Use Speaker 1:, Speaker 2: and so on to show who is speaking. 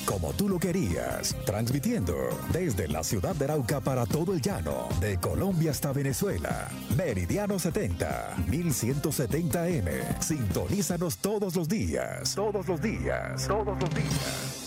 Speaker 1: como tú lo querías, transmitiendo desde la ciudad de Arauca para todo el llano, de Colombia hasta Venezuela. Meridiano 70, 1170M. Sintonízanos todos los días. Todos los días. Todos los días.